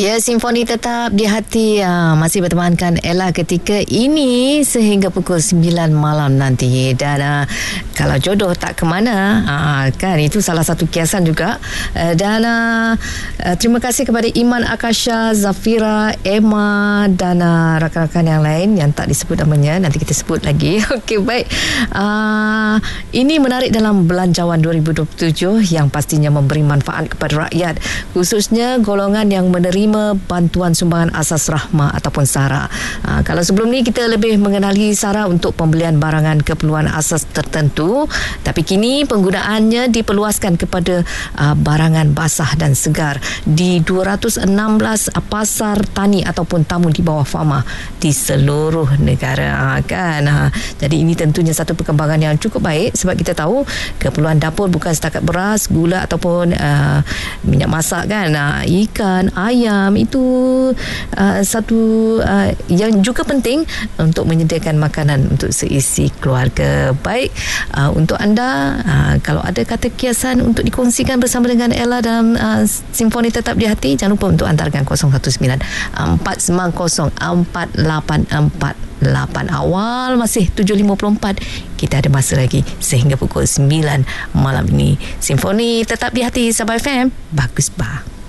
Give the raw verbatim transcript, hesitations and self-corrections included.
Ya, Simfoni Tetap di Hati uh, masih bertemankan Ella ketika ini sehingga pukul sembilan malam nanti. Dan uh, kalau jodoh tak ke mana, uh, kan itu salah satu kiasan juga. Uh, dan uh, uh, terima kasih kepada Iman, Akasha, Zafira, Emma dan uh, rakan-rakan yang lain yang tak disebut namanya. Nanti kita sebut lagi. Okey, baik. Uh, ini menarik dalam Belanjawan dua ribu dua puluh tujuh yang pastinya memberi manfaat kepada rakyat, khususnya golongan yang menerima bantuan sumbangan asas rahmah ataupun SARA. Ha, kalau sebelum ni kita lebih mengenali SARA untuk pembelian barangan keperluan asas tertentu, tapi kini penggunaannya diperluaskan kepada uh, barangan basah dan segar di dua ratus enam belas pasar tani ataupun tamu di bawah fama di seluruh negara, ha, kan. Ha, jadi ini tentunya satu perkembangan yang cukup baik sebab kita tahu keperluan dapur bukan setakat beras, gula ataupun uh, minyak masak, kan. Ha, ikan, ayam itu uh, satu uh, yang juga penting untuk menyediakan makanan untuk seisi keluarga. Baik, uh, untuk anda uh, kalau ada kata kiasan untuk dikongsikan bersama dengan Ella dalam uh, Simfoni Tetap di Hati, jangan lupa untuk hantarkan kosong satu sembilan empat sembilan kosong empat lapan empat lapan. Awal masih tujuh lima puluh empat. Kita ada masa lagi sehingga pukul sembilan malam ini. Simfoni Tetap di Hati, Sabah F M. Bagus bah.